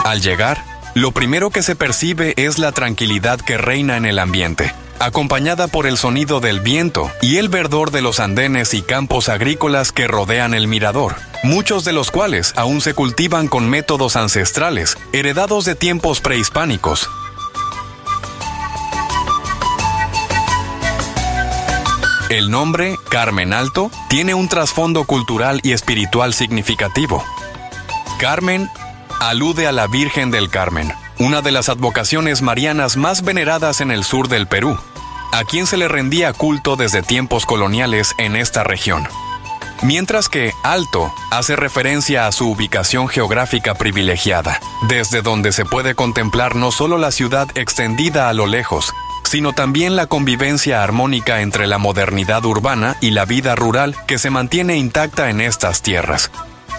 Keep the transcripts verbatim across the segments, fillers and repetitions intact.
Al llegar, lo primero que se percibe es la tranquilidad que reina en el ambiente, acompañada por el sonido del viento y el verdor de los andenes y campos agrícolas que rodean el mirador, muchos de los cuales aún se cultivan con métodos ancestrales, heredados de tiempos prehispánicos. El nombre, Carmen Alto, tiene un trasfondo cultural y espiritual significativo. Carmen alude a la Virgen del Carmen, una de las advocaciones marianas más veneradas en el sur del Perú, a quien se le rendía culto desde tiempos coloniales en esta región. Mientras que Alto hace referencia a su ubicación geográfica privilegiada, desde donde se puede contemplar no solo la ciudad extendida a lo lejos, sino también la convivencia armónica entre la modernidad urbana y la vida rural que se mantiene intacta en estas tierras.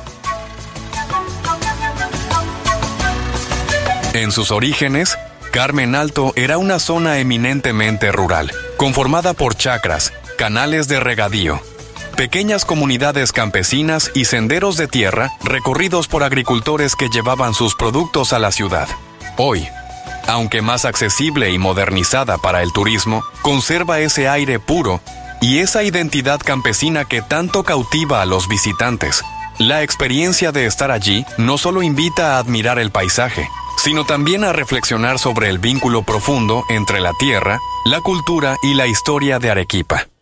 En sus orígenes, Carmen Alto era una zona eminentemente rural, conformada por chacras, canales de regadío, pequeñas comunidades campesinas y senderos de tierra recorridos por agricultores que llevaban sus productos a la ciudad. Hoy, aunque más accesible y modernizada para el turismo, conserva ese aire puro y esa identidad campesina que tanto cautiva a los visitantes. La experiencia de estar allí no solo invita a admirar el paisaje, sino también a reflexionar sobre el vínculo profundo entre la tierra, la cultura y la historia de Arequipa.